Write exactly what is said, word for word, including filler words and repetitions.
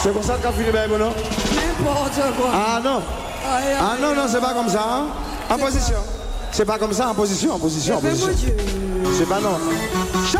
C'est pour ça que tu as fini, ben, non? N'importe quoi. Ah non. Ah non, non, c'est pas comme ça. Hein? En position. C'est pas comme ça, en position, en position, en position. C'est pas non.